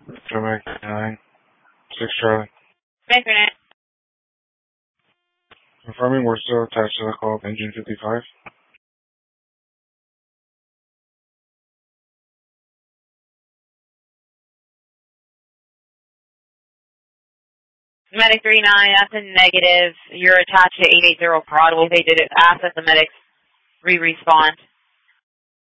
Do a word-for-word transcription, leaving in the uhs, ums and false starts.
Quebec nine, six Charlie. Quebec nine. Confirming we're still attached to the call of engine fifty-five. Medic three nine, that's a negative. You're attached to eight eighty Broadway. They did it. Ask that the medics re-respond.